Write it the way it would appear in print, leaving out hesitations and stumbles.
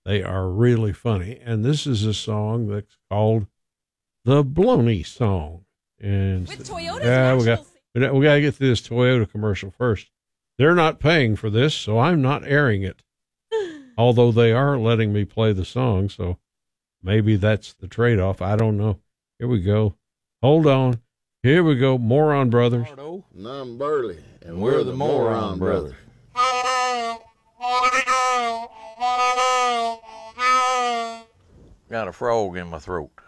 They are really funny. And this is a song that's called the Bloney Song. And With Toyota's yeah, we national got to get through this Toyota commercial first. They're not paying for this, so I'm not airing it. Although they are letting me play the song, so maybe that's the trade-off. I don't know. Here we go. Hold on. Here we go. Moron Brothers. And I'm Burley, and we're the Moron Brothers. Got a frog in my throat.